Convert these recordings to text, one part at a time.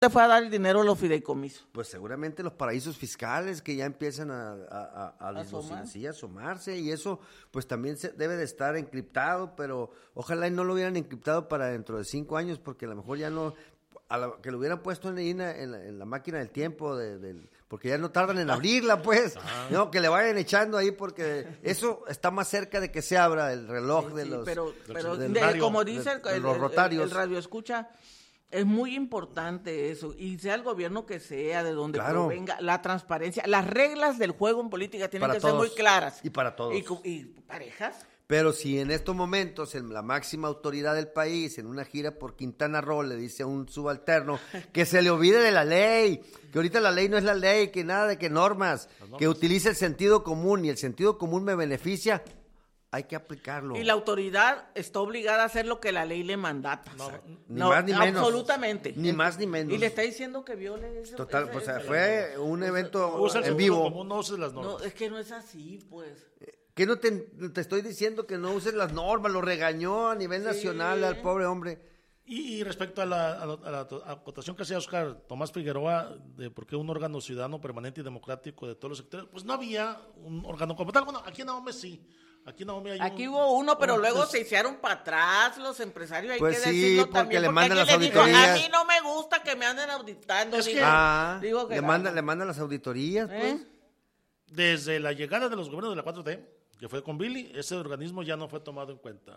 te fue a dar el dinero a los fideicomisos? Pues seguramente los paraísos fiscales que ya empiezan a asomarse, y eso pues también debe de estar encriptado, pero ojalá y no lo hubieran encriptado para dentro de 5 años, porque a lo mejor ya no, que lo hubieran puesto en la máquina del tiempo, porque ya no tardan en abrirla, pues, no, que le vayan echando ahí, porque eso está más cerca de que se abra el reloj de los... Pero como dice los rotarios. el radio escucha, es muy importante eso, y sea el gobierno que sea, de donde provenga, la transparencia, las reglas del juego en política tienen para que todos, ser muy claras. Y para todos. Y parejas. Pero si en estos momentos la máxima autoridad del país, en una gira por Quintana Roo, le dice a un subalterno que se le olvide de la ley, que ahorita la ley no es la ley, que nada de que normas, que utilice el sentido común, y el sentido común me beneficia, hay que aplicarlo. Y la autoridad está obligada a hacer lo que la ley le mandata. Ni más ni menos. Absolutamente. Ni más ni menos. Y le está diciendo que viole eso. Total, o sea, fue un evento en vivo. Como no uses las normas. No, es que no es así, pues. Que no te estoy diciendo que no uses las normas, lo regañó a nivel nacional al pobre hombre. Y respecto a la acotación que hacía Oscar Tomás Figueroa de por qué un órgano ciudadano permanente y democrático de todos los sectores, pues no había un órgano como tal. Bueno, aquí en Ahome sí. Aquí hubo uno, pero luego se hicieron para atrás los empresarios. Hay pues que sí, decirlo porque también. le mandan las dijo, auditorías. a mí no me gusta que me anden auditando. Es que, le mandan las auditorías, pues. Desde la llegada de los gobiernos de la 4T, que fue con Billy, ese organismo ya no fue tomado en cuenta,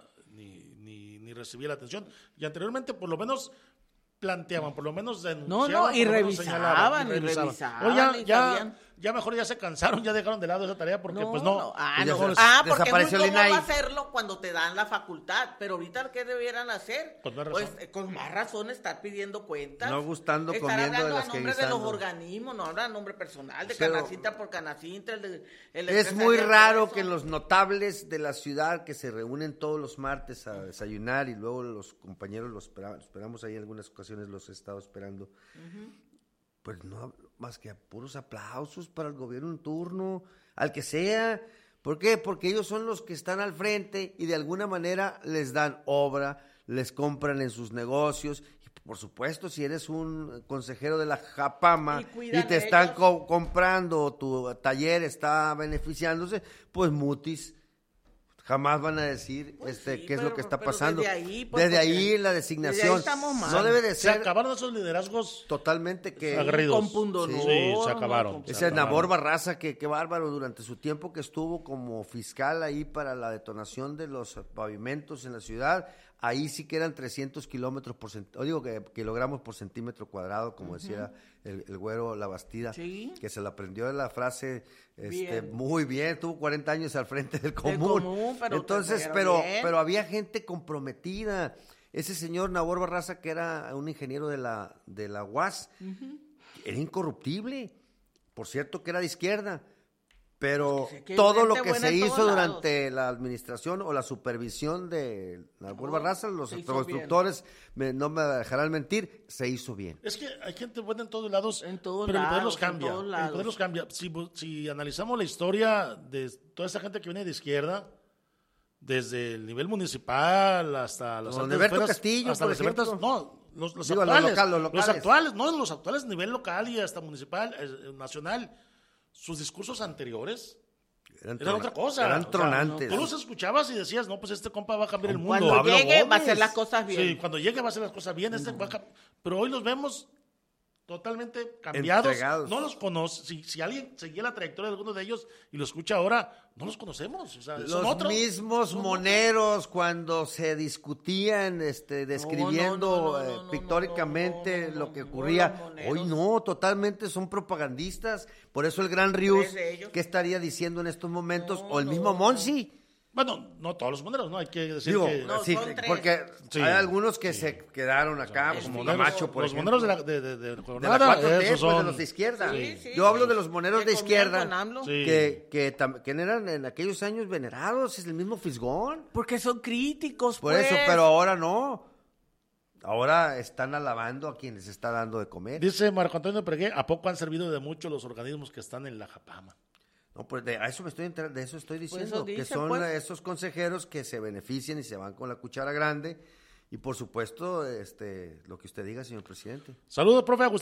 ni recibía la atención. Y anteriormente, por lo menos, planteaban, por lo menos denunciaban. Y revisaban. Oye, ya mejor ya se cansaron, ya dejaron de lado esa tarea porque pues no. Porque es muy cómodo hacerlo cuando te dan la facultad, pero ahorita ¿qué debieran hacer? Con más razón estar pidiendo cuentas. No gustando, estar comiendo hablando de las a que nombre guisando. de los organismos, no habla a nombre personal, de Pero Canacintra por Canacintra. Es muy raro que los notables de la ciudad que se reúnen todos los martes a desayunar y luego los compañeros los esperamos ahí en algunas ocasiones, los he estado esperando. Pues no más que a puros aplausos para el gobierno en turno, al que sea. ¿Por qué? Porque ellos son los que están al frente y de alguna manera les dan obra, les compran en sus negocios. Y por supuesto, si eres un consejero de la Japama y te están comprando, tu taller está beneficiándose, pues mutis. Jamás van a decir qué es lo que está pasando. Desde ahí la designación. No debe de ser. Se acabaron esos liderazgos totalmente que aguerridos. Con pundonor. Sí, se acabaron. Ese Nabor Barraza, qué bárbaro, durante su tiempo que estuvo como fiscal ahí para la detonación de los pavimentos en la ciudad, ahí sí que eran 300 kilogramos por centímetro cuadrado, como decía el güero Labastida, que se la aprendió de la frase muy bien, tuvo 40 años al frente del común. Entonces, pero había gente comprometida. Ese señor Nabor Barraza, que era un ingeniero de la UAS, era incorruptible. Por cierto que era de izquierda. Pero todo lo que se hizo durante la administración o la supervisión de Nabor Barraza, los constructores no me dejarán mentir, se hizo bien. Es que hay gente buena en todos lados, pero el poder los cambia. Si analizamos la historia de toda esa gente que viene de izquierda, desde el nivel municipal hasta las altas esferas, Castillo, hasta las ejemplo. Los actuales, los actuales a nivel local y hasta municipal, nacional. Sus discursos anteriores eran otra cosa. Eran tronantes. Tú los escuchabas y decías, no, pues este compa va a cambiar el mundo. Cuando llegue va a hacer las cosas bien. Sí, cuando llegue va a hacer las cosas bien. Pero hoy los vemos totalmente cambiados. Entregados. No los conoce. Si alguien seguía la trayectoria de alguno de ellos y lo escucha ahora, no los conocemos. O sea, los mismos moneros cuando se discutían, describiendo pictóricamente lo que ocurría. Hoy no, totalmente son propagandistas. Por eso el gran Rius, ¿qué estaría diciendo en estos momentos? O el mismo Monsi. Bueno, no todos los moneros, ¿no? Hay que decir porque hay algunos que se quedaron acá, como Camacho, por ejemplo. Los moneros de la 4T, son... de los de izquierda. Yo hablo de los moneros de izquierda, que eran en aquellos años venerados, es el mismo Fisgón. Porque son críticos, por eso, pero ahora no. Ahora están alabando a quienes está dando de comer. Dice Marco Antonio Pregué, ¿a poco han servido de mucho los organismos que están en la Japama? No, pues de eso estoy diciendo, que son esos consejeros que se benefician y se van con la cuchara grande. Y por supuesto, lo que usted diga, señor presidente. Saludos, profe Agustín.